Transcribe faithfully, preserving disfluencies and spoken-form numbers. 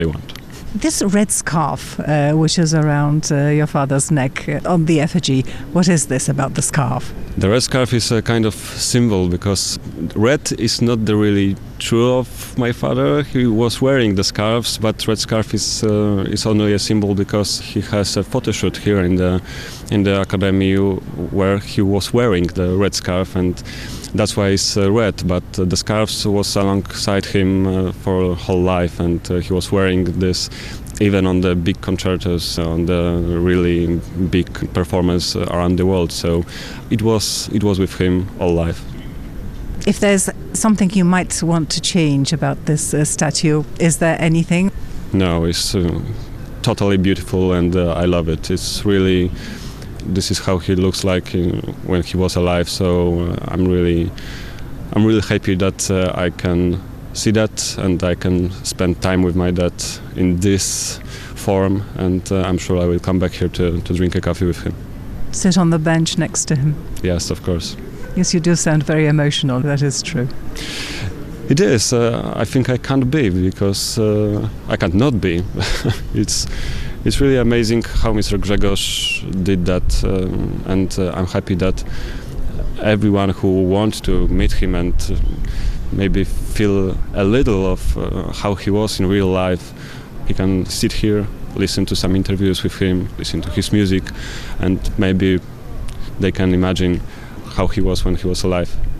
they want. This red scarf, uh, which is around uh, your father's neck uh, on the effigy, what is this about the scarf? The red scarf is a kind of symbol because red is not the really true of my father. He was wearing the scarves, but red scarf is uh, is only a symbol because he has a photo shoot here in the in the academy where he was wearing the red scarf, and that's why it's uh, red. But uh, the scarves was alongside him uh, for whole life, and uh, he was wearing this even on the big concertos, on the really big performance around the world. So it was it was with him all life. If there's something you might want to change about this uh, statue, is there anything? No, it's uh, totally beautiful, and uh, I love it. It's really, this is how he looks like uh, when he was alive. So uh, I'm really, I'm really happy that uh, I can see that, and I can spend time with my dad in this form, and uh, I'm sure I will come back here to, to drink a coffee with him. Sit on the bench next to him? Yes, of course. Yes, you do sound very emotional, that is true. It is. Uh, I think I can't be, because uh, I can't not be. it's it's really amazing how Mister Grzegorz did that, um, and uh, I'm happy that everyone who wants to meet him and uh, maybe feel a little of uh, how he was in real life, he can sit here, listen to some interviews with him, listen to his music, and maybe they can imagine how he was when he was alive.